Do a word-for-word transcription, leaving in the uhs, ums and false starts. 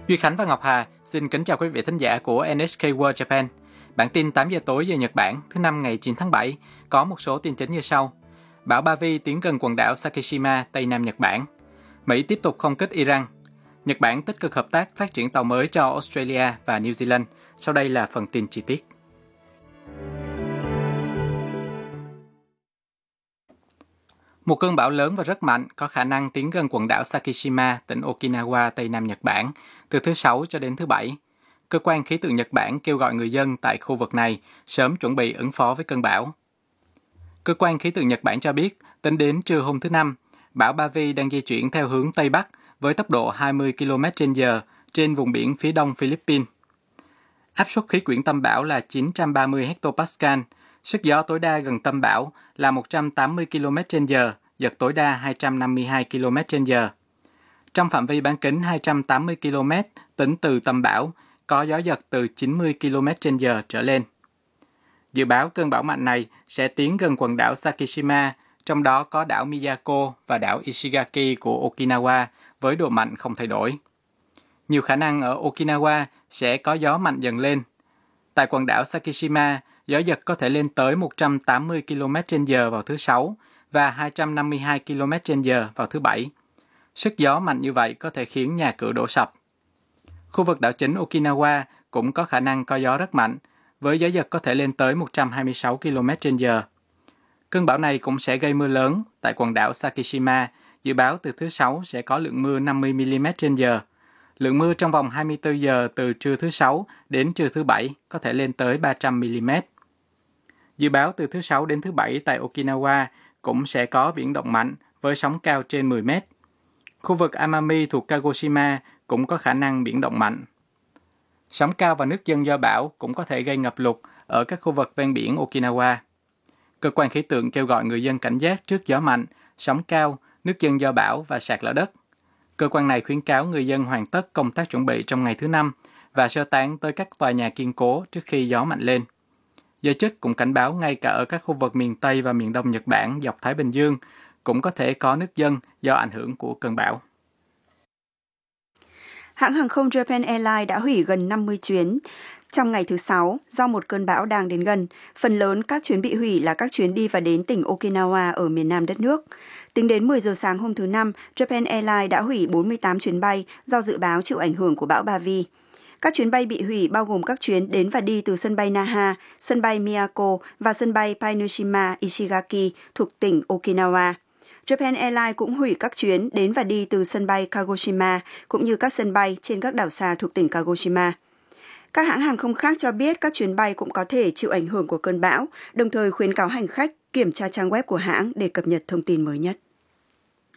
Duy Khánh và Ngọc Hà xin kính chào quý vị thính giả của en ét ca World Japan. Bản tin tám giờ tối giờ Nhật Bản thứ năm ngày chín tháng bảy có một số tin chính như sau. Bão Bavi tiến gần quần đảo Sakishima, Tây Nam Nhật Bản. Mỹ tiếp tục không kích Iran. Nhật Bản tích cực hợp tác phát triển tàu mới cho Australia và New Zealand. Sau đây là phần tin chi tiết. Một cơn bão lớn và rất mạnh có khả năng tiến gần quần đảo Sakishima, tỉnh Okinawa, Tây Nam Nhật Bản, từ thứ Sáu cho đến thứ Bảy. Cơ quan khí tượng Nhật Bản kêu gọi người dân tại khu vực này sớm chuẩn bị ứng phó với cơn bão. Cơ quan khí tượng Nhật Bản cho biết, tính đến trưa hôm thứ Năm, bão Bavi đang di chuyển theo hướng Tây Bắc với tốc độ hai mươi ki lô mét trên giờ trên vùng biển phía đông Philippines. Áp suất khí quyển tâm bão là chín trăm ba mươi hectopascal, sức gió tối đa gần tâm bão là một trăm tám mươi ki lô mét trên giờ, giật tối đa hai trăm năm mươi hai ki lô mét trên giờ. Trong phạm vi bán kính hai trăm tám mươi ki lô mét tính từ tâm bão, có gió giật từ chín mươi ki lô mét trên giờ trở lên. Dự báo cơn bão mạnh này sẽ tiến gần quần đảo Sakishima, trong đó có đảo Miyako và đảo Ishigaki của Okinawa với độ mạnh không thay đổi. Nhiều khả năng ở Okinawa sẽ có gió mạnh dần lên. Tại quần đảo Sakishima, gió giật có thể lên tới một trăm tám mươi ki lô mét trên giờ vào thứ Sáu và hai trăm năm mươi hai ki lô mét trên giờ vào thứ Bảy. Sức gió mạnh như vậy có thể khiến nhà cửa đổ sập. Khu vực đảo chính Okinawa cũng có khả năng có gió rất mạnh, với gió giật có thể lên tới một trăm hai mươi sáu ki lô mét trên giờ. Cơn bão này cũng sẽ gây mưa lớn tại quần đảo Sakishima, dự báo từ thứ Sáu sẽ có lượng mưa năm mươi mi li mét trên giờ. Lượng mưa trong vòng hai mươi tư giờ từ trưa thứ Sáu đến trưa thứ Bảy có thể lên tới ba trăm mi li mét. Dự báo từ thứ Sáu đến thứ Bảy tại Okinawa cũng sẽ có biển động mạnh với sóng cao trên mười mét. Khu vực Amami thuộc Kagoshima cũng có khả năng biển động mạnh. Sóng cao và nước dâng do bão cũng có thể gây ngập lụt ở các khu vực ven biển Okinawa. Cơ quan khí tượng kêu gọi người dân cảnh giác trước gió mạnh, sóng cao, nước dâng do bão và sạt lở đất. Cơ quan này khuyến cáo người dân hoàn tất công tác chuẩn bị trong ngày thứ Năm và sơ tán tới các tòa nhà kiên cố trước khi gió mạnh lên. Giới chức cũng cảnh báo ngay cả ở các khu vực miền Tây và miền Đông Nhật Bản dọc Thái Bình Dương cũng có thể có nước dâng do ảnh hưởng của cơn bão. Hãng hàng không Japan Airlines đã hủy gần năm mươi chuyến trong ngày thứ Sáu do một cơn bão đang đến gần. Phần lớn các chuyến bị hủy là các chuyến đi và đến tỉnh Okinawa ở miền nam đất nước. Tính đến mười giờ sáng hôm thứ Năm, Japan Airlines đã hủy bốn mươi tám chuyến bay do dự báo chịu ảnh hưởng của bão Bavi. Các chuyến bay bị hủy bao gồm các chuyến đến và đi từ sân bay Naha, sân bay Miyako và sân bay Paenoshima Ishigaki thuộc tỉnh Okinawa. Japan Airlines cũng hủy các chuyến đến và đi từ sân bay Kagoshima cũng như các sân bay trên các đảo xa thuộc tỉnh Kagoshima. Các hãng hàng không khác cho biết các chuyến bay cũng có thể chịu ảnh hưởng của cơn bão, đồng thời khuyến cáo hành khách kiểm tra trang web của hãng để cập nhật thông tin mới nhất.